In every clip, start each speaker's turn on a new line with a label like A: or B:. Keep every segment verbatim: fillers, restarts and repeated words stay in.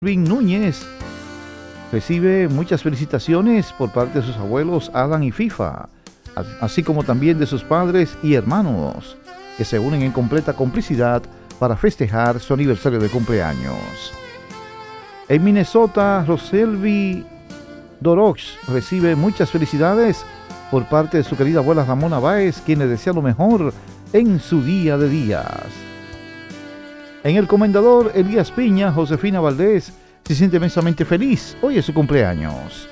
A: Luis Núñez recibe muchas felicitaciones por parte de sus abuelos Adam y FIFA, así como también de sus padres y hermanos, que se unen en completa complicidad para festejar su aniversario de cumpleaños. En Minnesota, Roselvi Dorox recibe muchas felicidades por parte de su querida abuela Ramona Báez, quien le desea lo mejor en su día de días. En el Comendador Elías Piña, Josefina Valdés se siente inmensamente feliz. Hoy es su cumpleaños.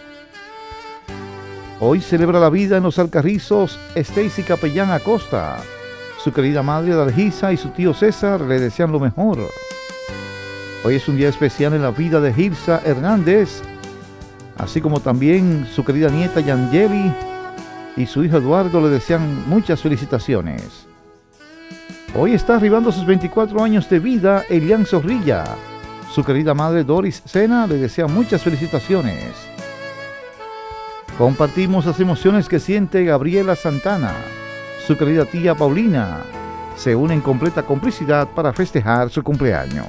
A: Hoy celebra la vida en los Alcarrizos Stacy Capellán Acosta. Su querida madre Dalgisa y su tío César le desean lo mejor. Hoy es un día especial en la vida de Gilsa Hernández, así como también su querida nieta Yangeli y su hijo Eduardo le desean muchas felicitaciones. Hoy está arribando sus veinticuatro años de vida Elian Zorrilla. Su querida madre Doris Sena le desea muchas felicitaciones. Compartimos las emociones que siente Gabriela Santana. Su querida tía Paulina se une en completa complicidad para festejar su cumpleaños.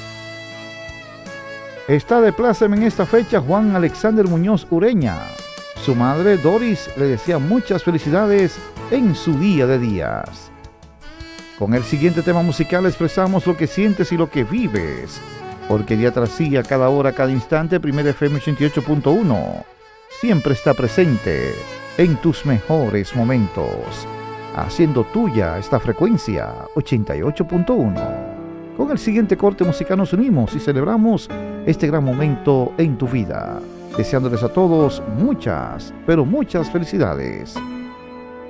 A: Está de pláceme en esta fecha Juan Alexander Muñoz Ureña. Su madre Doris le desea muchas felicidades en su día de días. Con el siguiente tema musical expresamos lo que sientes y lo que vives, porque día tras día, cada hora, cada instante, Primera F M ochenta y ocho punto uno siempre está presente en tus mejores momentos, haciendo tuya esta frecuencia ochenta y ocho punto uno. Con el siguiente corte musical nos unimos y celebramos este gran momento en tu vida, deseándoles a todos muchas, pero muchas felicidades.